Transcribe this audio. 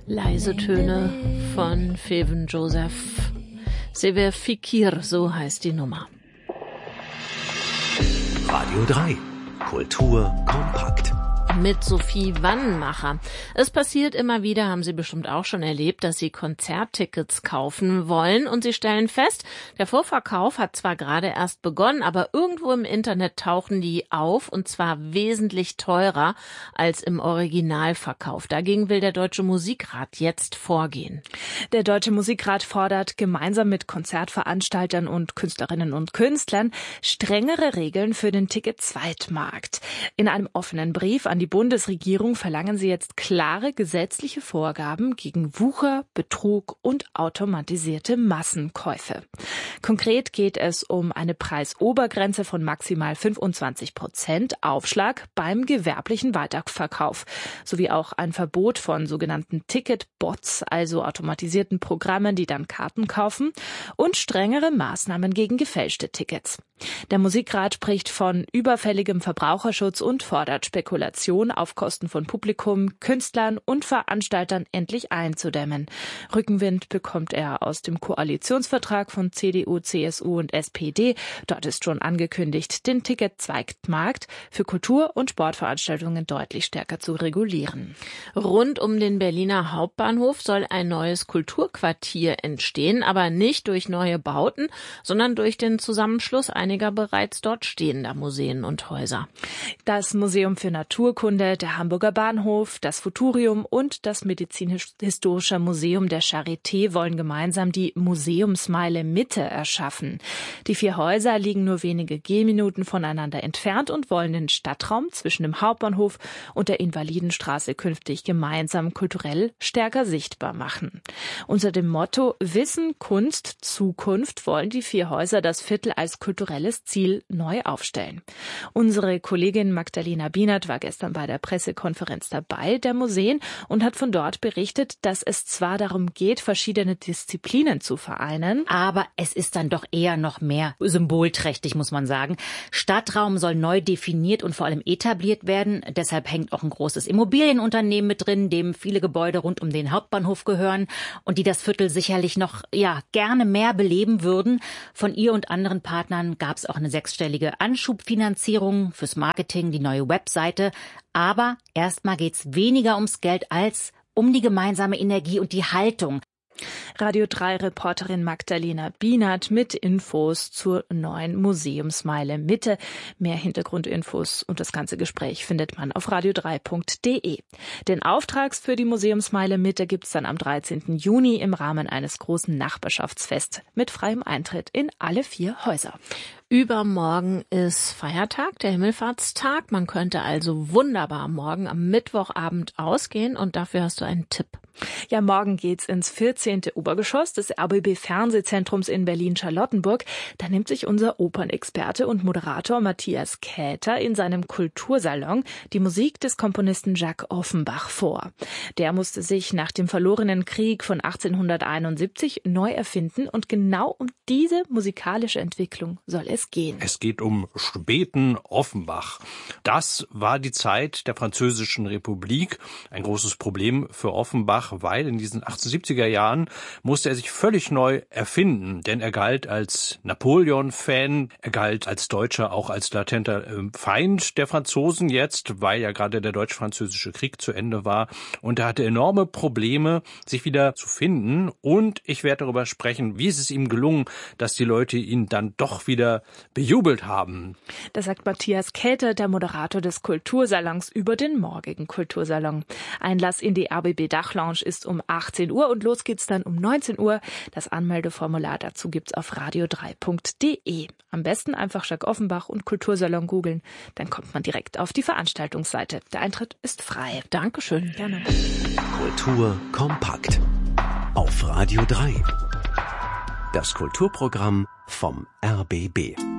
Leise Töne von Feven Joseph. Sever Fikir, so heißt die Nummer. Radio 3. Kultur kompakt. Mit Sophie Wannmacher. Es passiert immer wieder, haben Sie bestimmt auch schon erlebt, dass Sie Konzerttickets kaufen wollen und Sie stellen fest, der Vorverkauf hat zwar gerade erst begonnen, aber irgendwo im Internet tauchen die auf und zwar wesentlich teurer als im Originalverkauf. Dagegen will der Deutsche Musikrat jetzt vorgehen. Der Deutsche Musikrat fordert gemeinsam mit Konzertveranstaltern und Künstlerinnen und Künstlern strengere Regeln für den Ticket-Zweitmarkt. In einem offenen Brief an die Bundesregierung verlangen sie jetzt klare gesetzliche Vorgaben gegen Wucher, Betrug und automatisierte Massenkäufe. Konkret geht es um eine Preisobergrenze von maximal 25% Aufschlag beim gewerblichen Weiterverkauf sowie auch ein Verbot von sogenannten Ticketbots, also automatisierten Programmen, die dann Karten kaufen, und strengere Maßnahmen gegen gefälschte Tickets. Der Musikrat spricht von überfälligem Verbraucherschutz und fordert Spekulation auf Kosten von Publikum, Künstlern und Veranstaltern endlich einzudämmen. Rückenwind bekommt er aus dem Koalitionsvertrag von CDU, CSU und SPD. Dort ist schon angekündigt, den Ticket-Zweitmarkt für Kultur- und Sportveranstaltungen deutlich stärker zu regulieren. Rund um den Berliner Hauptbahnhof soll ein neues Kulturquartier entstehen, aber nicht durch neue Bauten, sondern durch den Zusammenschluss einiger bereits dort stehender Museen und Häuser. Das Museum für Naturkunde, der Hamburger Bahnhof, das Futurium und das Medizinisch-Historische Museum der Charité wollen gemeinsam die Museumsmeile Mitte erschaffen. Die 4 Häuser liegen nur wenige Gehminuten voneinander entfernt und wollen den Stadtraum zwischen dem Hauptbahnhof und der Invalidenstraße künftig gemeinsam kulturell stärker sichtbar machen. Unter dem Motto Wissen, Kunst, Zukunft wollen die 4 Häuser das Viertel als kulturelles Ziel neu aufstellen. Unsere Kollegin Magdalena Bienert war gestern bei der Pressekonferenz dabei der Museen und hat von dort berichtet, dass es zwar darum geht, verschiedene Disziplinen zu vereinen, aber es ist dann doch eher noch mehr symbolträchtig, muss man sagen. Stadtraum soll neu definiert und vor allem etabliert werden. Deshalb hängt auch ein großes Immobilienunternehmen mit drin, dem viele Gebäude rund um den Hauptbahnhof gehören und die das Viertel sicherlich noch gerne mehr beleben würden. Von ihr und anderen Partnern gab es auch eine 6-stellige Anschubfinanzierung fürs Marketing, die neue Webseite. Aber erstmal geht's weniger ums Geld als um die gemeinsame Energie und die Haltung. Radio 3 Reporterin Magdalena Bienert mit Infos zur neuen Museumsmeile Mitte. Mehr Hintergrundinfos und das ganze Gespräch findet man auf radio3.de. Den Auftrag für die Museumsmeile Mitte gibt's dann am 13. Juni im Rahmen eines großen Nachbarschaftsfests mit freiem Eintritt in alle 4 Häuser. Übermorgen ist Feiertag, der Himmelfahrtstag. Man könnte also wunderbar morgen am Mittwochabend ausgehen und dafür hast du einen Tipp. Ja, morgen geht's ins 14. Obergeschoss des RBB-Fernsehzentrums in Berlin-Charlottenburg. Da nimmt sich unser Opernexperte und Moderator Matthias Käther in seinem Kultursalon die Musik des Komponisten Jacques Offenbach vor. Der musste sich nach dem verlorenen Krieg von 1871 neu erfinden und genau um diese musikalische Entwicklung soll es gehen. Es geht um späten Offenbach. Das war die Zeit der Französischen Republik. Ein großes Problem für Offenbach, weil in diesen 1870er Jahren musste er sich völlig neu erfinden, denn er galt als Napoleon-Fan, er galt als Deutscher auch als latenter Feind der Franzosen jetzt, weil ja gerade der Deutsch-Französische Krieg zu Ende war und er hatte enorme Probleme, sich wieder zu finden und ich werde darüber sprechen, wie ist es ihm gelungen, dass die Leute ihn dann doch wieder bejubelt haben. Das sagt Matthias Käther, der Moderator des Kultursalons, über den morgigen Kultursalon. Einlass in die RBB-Dachlounge ist um 18 Uhr und los geht's dann um 19 Uhr. Das Anmeldeformular dazu gibt's auf radio3.de. Am besten einfach Jacques Offenbach und Kultursalon googeln, dann kommt man direkt auf die Veranstaltungsseite. Der Eintritt ist frei. Dankeschön. Gerne. Kultur kompakt. Auf Radio 3. Das Kulturprogramm vom RBB.